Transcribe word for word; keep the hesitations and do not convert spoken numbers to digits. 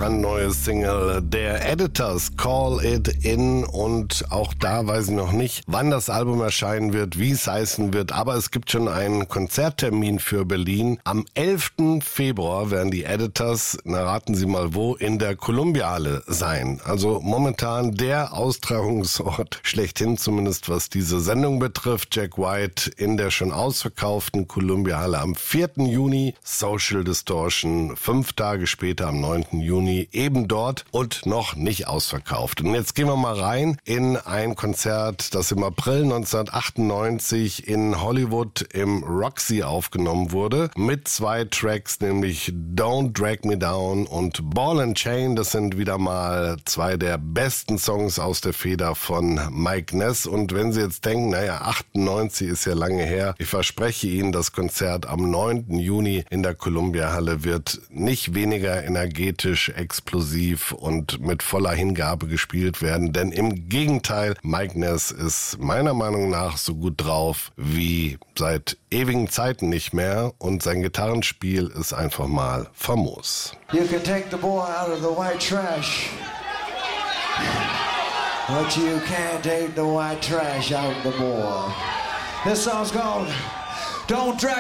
brandneue Single der Editors, Call It In, und auch da weiß ich noch nicht, wann das Album erscheinen wird, wie es heißen wird, aber es gibt schon einen Konzerttermin für Berlin. Am elften Februar werden die Editors, na raten Sie mal wo, in der Columbia-Halle sein. Also momentan der Austragungsort schlechthin, zumindest was diese Sendung betrifft. Jack White in der schon ausverkauften Columbia-Halle am vierten Juni, Social Distortion fünf Tage später am neunten Juni eben dort und noch nicht ausverkauft. Und jetzt gehen wir mal rein in ein Konzert, das im April neunzehnhundertachtundneunzig in Hollywood im Roxy aufgenommen wurde, mit zwei Tracks, nämlich Don't Drag Me Down und Ball and Chain. Das sind wieder mal zwei der besten Songs aus der Feder von Mike Ness. Und wenn Sie jetzt denken, naja, achtundneunzig ist ja lange her, ich verspreche Ihnen, das Konzert am neunten Juni in der Columbia-Halle wird nicht weniger energetisch, explosiv und mit voller Hingabe gespielt werden, denn im Gegenteil, Mike Ness ist meiner Meinung nach so gut drauf wie seit ewigen Zeiten nicht mehr und sein Gitarrenspiel ist einfach mal famos. You can take the boy out of the white trash, but you can't take the white trash out of the boy. This song's called Don't Drag